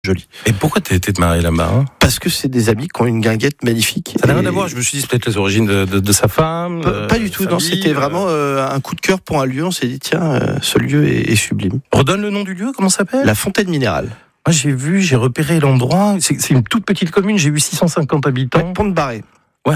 Joli. Et pourquoi t'as été te marier là-bas, hein? Parce que c'est des amis qui ont une guinguette magnifique. Ça n'a rien à voir, je me suis dit c'est peut-être les origines de sa femme. Pas du tout, non, c'était vraiment un coup de cœur pour un lieu. On s'est dit, tiens, ce lieu est sublime. Redonne le nom du lieu, comment ça s'appelle? La Fontaine Minérale. Moi j'ai repéré l'endroit, c'est une toute petite commune, j'ai eu 650 habitants. Ouais, Pont-de-Barré. Ouais.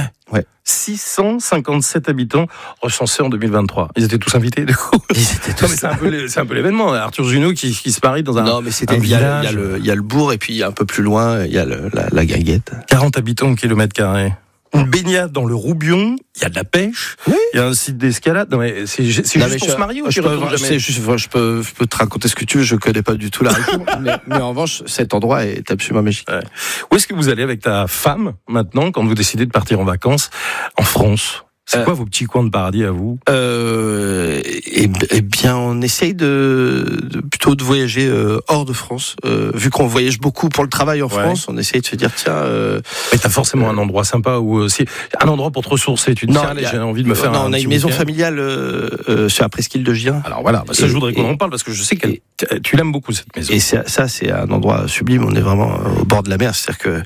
657 habitants recensés en 2023. Ils étaient tous invités, du coup. Ils étaient tous. Non, mais c'est un peu l'événement. Arthur Junot qui se marie dans un. Non, mais c'était. Il y a le bourg et puis un peu plus loin, il y a la guinguette. 40 habitants au kilomètre carré. Une baignade dans le Roubion, il y a de la pêche, il y a un site d'escalade. Non mais c'est juste pour se marier ou tu retournes jamais? Je peux te raconter ce que tu veux, je connais pas du tout la réponse. mais en revanche, cet endroit est absolument magique. Ouais. Où est-ce que vous allez avec ta femme maintenant quand vous décidez de partir en vacances en France? C'est quoi vos petits coins de paradis à vous? Eh bien, on essaye plutôt de voyager hors de France. Vu qu'on voyage beaucoup pour le travail en France, on essaye de se dire tiens. Mais t'as forcément un endroit sympa où c'est un endroit pour te ressourcer. Tu te dis j'ai envie de me faire. Non, on a une maison familiale sur la presqu'île de Gien. Alors voilà, ça je voudrais qu'on en parle parce que je sais que tu l'aimes beaucoup cette maison. Et ça c'est un endroit sublime. On est vraiment au bord de la mer, c'est-à-dire que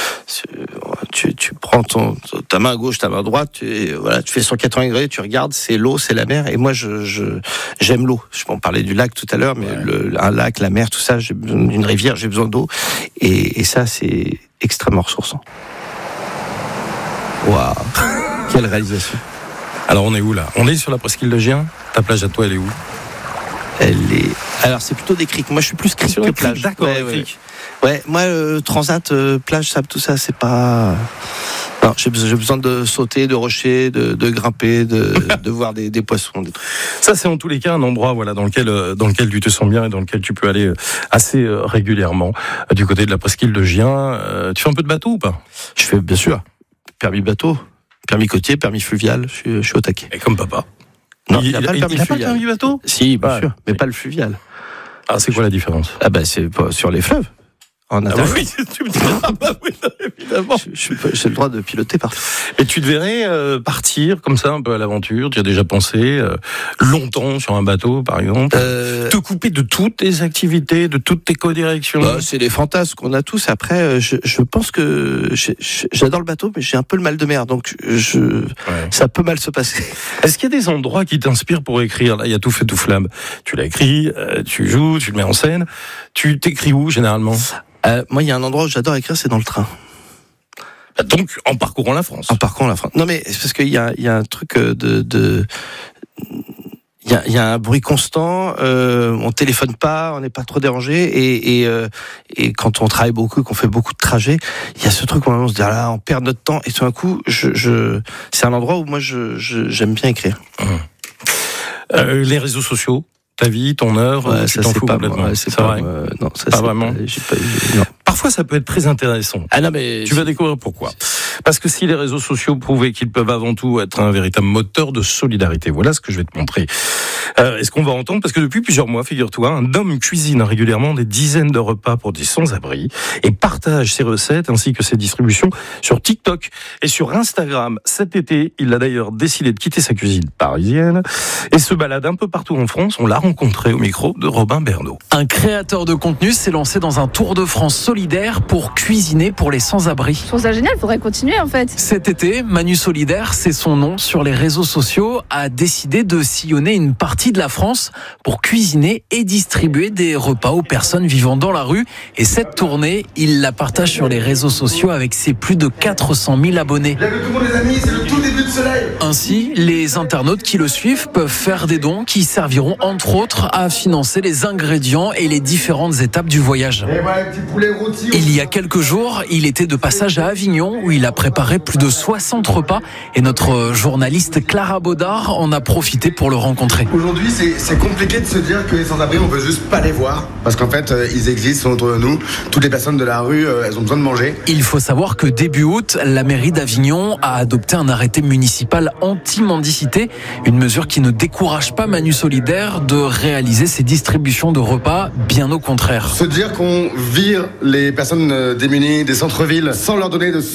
tu prends ta main gauche, ta main droite, tu fais 180 degrés, tu regardes, c'est l'eau, c'est la mer. Et moi, j'aime l'eau. On parlait du lac tout à l'heure, mais un lac, la mer, tout ça, j'ai besoin d'une rivière, j'ai besoin d'eau. Et ça, c'est extrêmement ressourçant. Waouh, quelle réalisation. Alors, on est où là? On est sur la presqu'île de Gien. Ta plage à toi, elle est où? Alors, c'est plutôt des criques. Moi, je suis plus crique que plage. D'accord, crique. Ouais, moi, transat, plage, sable, tout ça, c'est pas. Non, j'ai besoin de sauter, de rocher, de grimper, de voir des poissons. Des trucs. Ça, c'est en tous les cas un endroit, dans lequel tu te sens bien et dans lequel tu peux aller assez régulièrement. Du côté de la presqu'île de Gien, tu fais un peu de bateau ou pas? Je fais, bien sûr, permis bateau, permis côtier, permis fluvial. Je suis au taquet. Et comme papa. Non, il n'a pas le permis bateau? Si, bien sûr, mais pas le fluvial. Ah, c'est quoi la différence? Ah c'est pas sur les fleuves. Oui, tu me diras. Oui, évidemment. J'ai le droit de piloter partout. Et tu te verrais partir comme ça un peu à l'aventure? Tu as déjà pensé longtemps sur un bateau, par exemple? Te couper de toutes tes activités, de toutes tes co-directions? C'est les fantasmes qu'on a tous. Après, je pense que j'adore le bateau, mais j'ai un peu le mal de mer, donc ça peut mal se passer. Est-ce qu'il y a des endroits qui t'inspirent pour écrire? Là, il y a Tout feu, tout flamme. Tu l'as écrit, tu joues, tu le mets en scène. Tu t'écris où généralement? Moi, il y a un endroit où j'adore écrire, c'est dans le train. Donc, en parcourant la France. En parcourant la France. Non, mais c'est parce qu'il y a un truc il y a un bruit constant. On téléphone pas, on n'est pas trop dérangé. Et quand on travaille beaucoup, qu'on fait beaucoup de trajets, il y a ce truc où on se dit là, on perd notre temps. Et tout d'un coup, c'est un endroit où moi j'aime bien écrire. Les réseaux sociaux. Ta vie, ton œuvre, tu t'en fous complètement. C'est vrai. Non, ça pas vraiment. Non. Parfois, ça peut être très intéressant. Ah non, mais tu vas découvrir pourquoi. Parce que si les réseaux sociaux prouvaient qu'ils peuvent avant tout être un véritable moteur de solidarité, voilà ce que je vais te montrer. Est-ce qu'on va entendre? Parce que depuis plusieurs mois, figure-toi, un homme cuisine régulièrement des dizaines de repas pour des sans-abri et partage ses recettes ainsi que ses distributions sur TikTok et sur Instagram. Cet été, il a d'ailleurs décidé de quitter sa cuisine parisienne et se balade un peu partout en France. On l'a rencontré au micro de Robin Bernot. Un créateur de contenu s'est lancé dans un tour de France solidaire pour cuisiner pour les sans-abri. Je trouve ça génial, il faudrait continuer en fait. Cet été, Manu Solidaire, c'est son nom sur les réseaux sociaux, a décidé de sillonner une partie de la France pour cuisiner et distribuer des repas aux personnes vivant dans la rue. Et cette tournée, il la partage sur les réseaux sociaux avec ses plus de 400 000 abonnés. Lève tout le monde les amis, c'est le tout début de soleil. Ainsi, les internautes qui le suivent peuvent faire des dons qui serviront entre autres à financer les ingrédients et les différentes étapes du voyage. Et voilà, petit poulet rôti. Il y a quelques jours, il était de passage à Avignon où il a préparé plus de 60 repas et notre journaliste Clara Baudard en a profité pour le rencontrer. Aujourd'hui, c'est compliqué de se dire que les sans-abri, on veut juste pas les voir parce qu'en fait, ils existent autour de nous. Toutes les personnes de la rue, elles ont besoin de manger. Il faut savoir que début août, la mairie d'Avignon a adopté un arrêté municipal anti-mendicité, une mesure qui ne décourage pas Manu Solidaire de réaliser ses distributions de repas, bien au contraire. Se dire qu'on vire les personnes démunies des centres-villes sans leur donner de solution de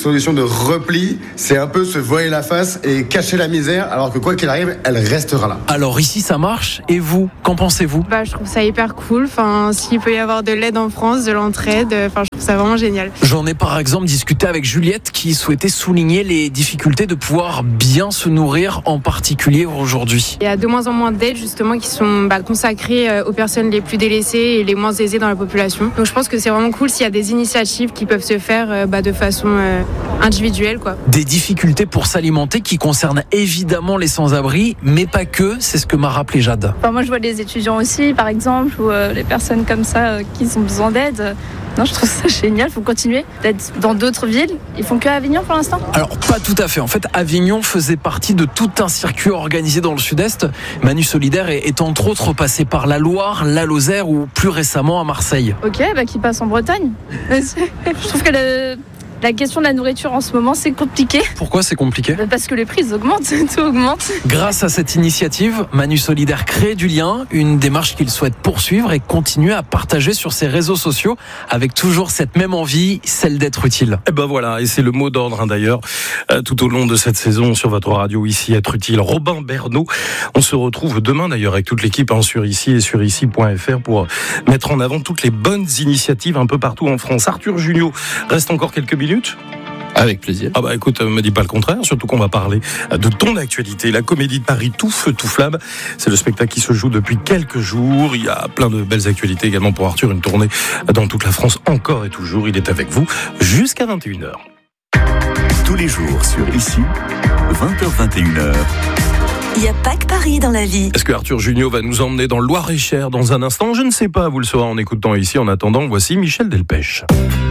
repli, c'est un peu se voiler la face et cacher la misère, alors que quoi qu'il arrive, elle restera là. Alors ici ça marche, et vous, qu'en pensez-vous ? Je trouve ça hyper cool. S'il peut y avoir de l'aide en France, de l'entraide, je trouve ça vraiment génial. J'en ai par exemple discuté avec Juliette qui souhaitait souligner les difficultés de pouvoir bien se nourrir, en particulier aujourd'hui. Il y a de moins en moins d'aides justement qui sont consacrées aux personnes les plus délaissées et les moins aisées dans la population. Donc je pense que c'est vraiment cool s'il y a des initiatives qui peuvent se faire de façon individuelle, quoi. Des difficultés pour s'alimenter qui concernent évidemment les sans-abri, mais pas que, c'est ce que m'a rappelé Jade. Moi je vois des étudiants aussi par exemple, ou les personnes comme ça qui ont besoin d'aide. Non, je trouve ça génial, il faut continuer d'être dans d'autres villes. Ils font que Avignon pour l'instant ? Alors pas tout à fait, en fait Avignon faisait partie de tout un circuit organisé dans le sud-est. Manu Solidaire est entre autres passé par la Loire, la Lozère ou plus récemment à Marseille. Ok, qui passe en Bretagne. Je trouve que la question de la nourriture en ce moment, c'est compliqué. Pourquoi c'est compliqué ? Parce que les prix augmentent, tout augmente. Grâce à cette initiative, Manu Solidaire crée du lien, une démarche qu'il souhaite poursuivre et continuer à partager sur ses réseaux sociaux avec toujours cette même envie, celle d'être utile. Et voilà, et c'est le mot d'ordre d'ailleurs, tout au long de cette saison sur votre radio ici, être utile. Robin Bernot, on se retrouve demain d'ailleurs avec toute l'équipe sur ici et sur ici.fr pour mettre en avant toutes les bonnes initiatives un peu partout en France. Arthur Junio, reste encore quelques minutes. Avec plaisir. Écoute, me dis pas le contraire, surtout qu'on va parler de ton actualité. La Comédie de Paris, tout feu, tout flamme. C'est le spectacle qui se joue depuis quelques jours. Il y a plein de belles actualités également pour Arthur, une tournée dans toute la France encore et toujours. Il est avec vous jusqu'à 21h. Tous les jours sur ici, 20h-21h. Il n'y a pas que Paris dans la vie. Est-ce que Arthur Junio va nous emmener dans le Loir-et-Cher dans un instant ? Je ne sais pas, vous le saurez en écoutant ici. En attendant, voici Michel Delpech.